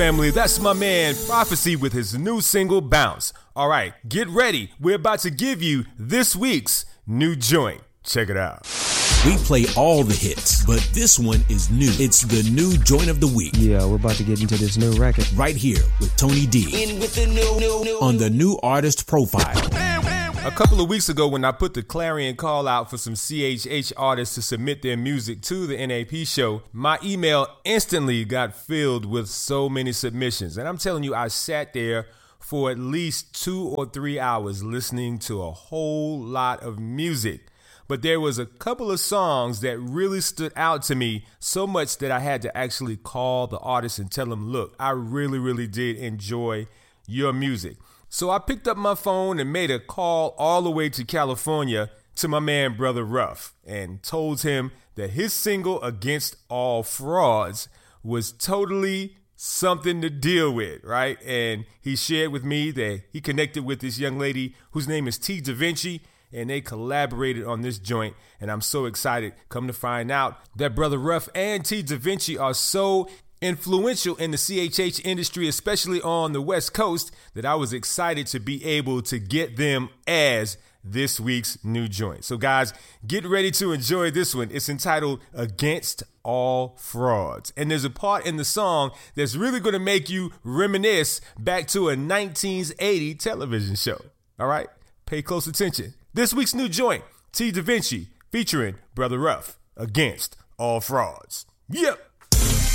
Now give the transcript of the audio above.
Family, that's my man Prophecy with his new single Bounce. All right, get ready. We're about to give you this week's new joint. Check it out. We play all the hits, but this one is new. It's the new joint of the week. Yeah, we're about to get into this new record. Right here with Tony D. In with the new. On the new artist profile. A couple of weeks ago when I put the clarion call out for some CHH artists to submit their music to the NAP show, my email instantly got filled with so many submissions. And I'm telling you, I sat there for at least 2 or 3 hours listening to a whole lot of music. But there was a couple of songs that really stood out to me so much that I had to actually call the artist and tell them, look, I really did enjoy your music. So I picked up my phone and made a call all the way to California to my man, Brother Ruff, and told him that his single Against All Frauds was totally something to deal with, right? And he shared with me that he connected with this young lady whose name is T. Da Vinci, and they collaborated on this joint. And I'm so excited, come to find out that Brother Ruff and T. Da Vinci are so influential in the CHH industry, especially on the West Coast, that I was excited to be able to get them as this week's new joint. So guys, get ready to enjoy this one. It's entitled Against All Frauds. And there's a part in the song that's really going to make you reminisce back to a 1980 television show. All right, pay close attention. This week's new joint, T. Da Vinci featuring Brother Ruff, Against All Frauds. Yep.